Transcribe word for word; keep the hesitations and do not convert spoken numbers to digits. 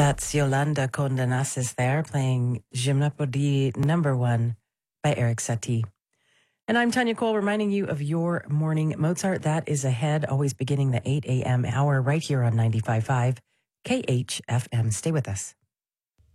That's Yolanda Condenasis there playing Gymnopédie number one by Eric Satie. And I'm Tanya Cole reminding you of your morning Mozart. That is ahead, always beginning the eight a.m. hour right here on ninety-five point five K H F M. Stay with us.